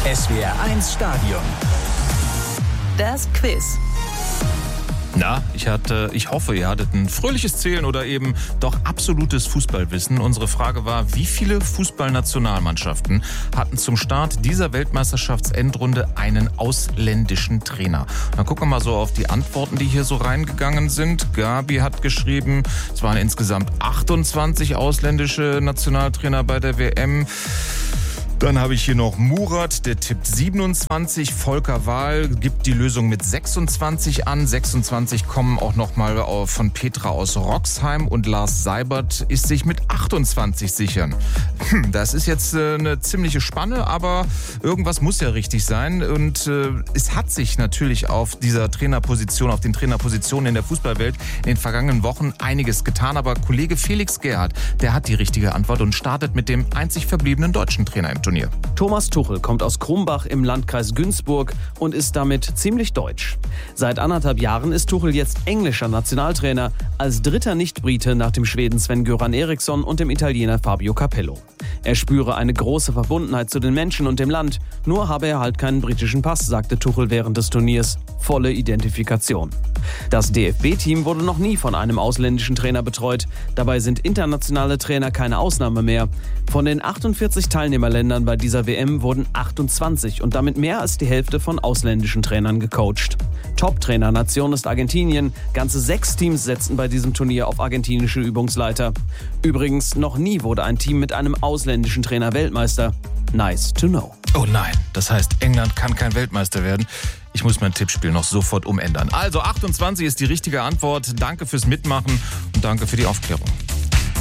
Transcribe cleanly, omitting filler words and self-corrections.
SWR1 Stadion. Das Quiz. Na, ich hoffe, ihr hattet ein fröhliches Zählen oder eben doch absolutes Fußballwissen. Unsere Frage war, wie viele Fußballnationalmannschaften hatten zum Start dieser Weltmeisterschaftsendrunde einen ausländischen Trainer? Dann gucken wir mal so auf die Antworten, die hier so reingegangen sind. Gabi hat geschrieben, es waren insgesamt 28 ausländische Nationaltrainer bei der WM. Dann habe ich hier noch Murat, der tippt 27. Volker Wahl gibt die Lösung mit 26 an. 26 kommen auch nochmal von Petra aus Roxheim. Und Lars Seibert ist sich mit 28 sichern. Das ist jetzt eine ziemliche Spanne, aber irgendwas muss ja richtig sein. Und es hat sich natürlich auf dieser Trainerposition, auf den Trainerpositionen in der Fußballwelt in den vergangenen Wochen einiges getan. Aber Kollege Felix Gerhardt, der hat die richtige Antwort und startet mit dem einzig verbliebenen deutschen Trainer im Turnier. Thomas Tuchel kommt aus Krumbach im Landkreis Günzburg und ist damit ziemlich deutsch. Seit 1,5 Jahren ist Tuchel jetzt englischer Nationaltrainer, als dritter Nicht-Brite nach dem Schweden Sven-Göran Eriksson und dem Italiener Fabio Capello. Er spüre eine große Verbundenheit zu den Menschen und dem Land, nur habe er halt keinen britischen Pass, sagte Tuchel während des Turniers. Volle Identifikation. Das DFB-Team wurde noch nie von einem ausländischen Trainer betreut. Dabei sind internationale Trainer keine Ausnahme mehr. Von den 48 Teilnehmerländern bei dieser WM wurden 28 und damit mehr als die Hälfte von ausländischen Trainern gecoacht. Top-Trainer-Nation ist Argentinien. Ganze 6 Teams setzten bei diesem Turnier auf argentinische Übungsleiter. Übrigens, noch nie wurde ein Team mit einem ausländischen Trainer Weltmeister. Nice to know. Oh nein, das heißt, England kann kein Weltmeister werden. Ich muss mein Tippspiel noch sofort umändern. Also 28 ist die richtige Antwort. Danke fürs Mitmachen und danke für die Aufklärung.